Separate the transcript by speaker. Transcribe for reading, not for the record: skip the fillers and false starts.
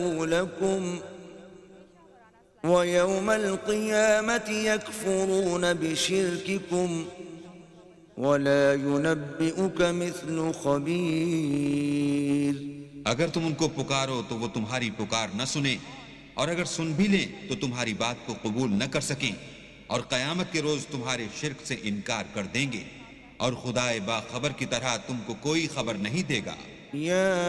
Speaker 1: لكم ويوم القيامة يكفرون بشرككم ولا ينبئك مثل خبير।
Speaker 2: अगर तुम उनको पुकारो तो वो तुम्हारी पुकार न सुने, और अगर सुन भी लें तो तुम्हारी बात को कबूल न कर सकें, और कयामत के रोज तुम्हारे शिर्क से इनकार कर देंगे, और खुदाए बाखबर की तरह तुमको कोई खबर नहीं देगा।
Speaker 1: या